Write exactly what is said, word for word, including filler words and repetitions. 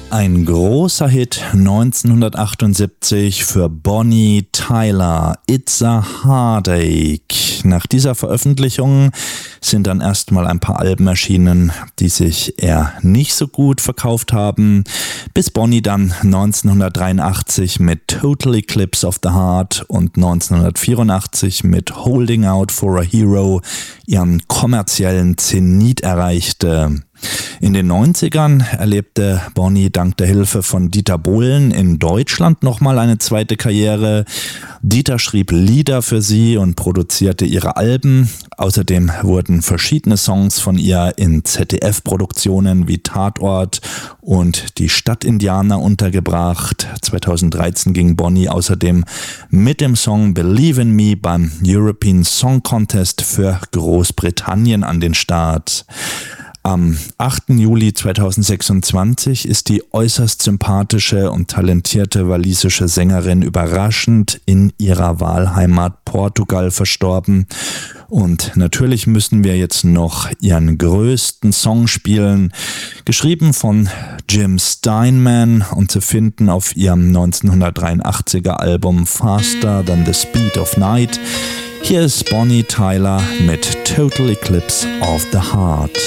Ein großer Hit neunzehnhundertachtundsiebzig für Bonnie Tyler, It's a Heartache. Nach dieser Veröffentlichung sind dann erstmal ein paar Alben erschienen, die sich eher nicht so gut verkauft haben, bis Bonnie dann neunzehnhundertdreiundachtzig mit Total Eclipse of the Heart und neunzehnhundertvierundachtzig mit Holding Out for a Hero ihren kommerziellen Zenit erreichte. In den neunzigern erlebte Bonnie dank der Hilfe von Dieter Bohlen in Deutschland nochmal eine zweite Karriere. Dieter schrieb Lieder für sie und produzierte ihre Alben. Außerdem wurden verschiedene Songs von ihr in Z D F-Produktionen wie Tatort und Die Stadtindianer untergebracht. zweitausenddreizehn ging Bonnie außerdem mit dem Song Believe in Me beim European Song Contest für Großbritannien an den Start. Am achten Juli zweitausendsechsundzwanzig ist die äußerst sympathische und talentierte walisische Sängerin überraschend in ihrer Wahlheimat Portugal verstorben. Und natürlich müssen wir jetzt noch ihren größten Song spielen, geschrieben von Jim Steinman und zu finden auf ihrem neunzehnhundertdreiundachtziger Album Faster Than the Speed of Night. Hier ist Bonnie Tyler mit Total Eclipse of the Heart.